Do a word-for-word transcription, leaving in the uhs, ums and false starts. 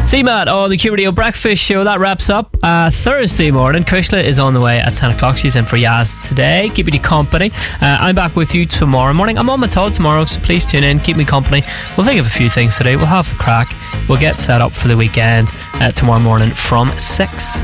See Matt on the Q Radio Breakfast Show. That wraps up uh, Thursday morning. Kushla is on the way at ten o'clock. She's in for Yaz today, keeping you company. Uh, I'm back with you tomorrow morning. I'm on my Todd tomorrow, so please tune in, keep me company. We'll think of a few things today. We'll have the crack. We'll get set up for the weekend uh, tomorrow morning from six.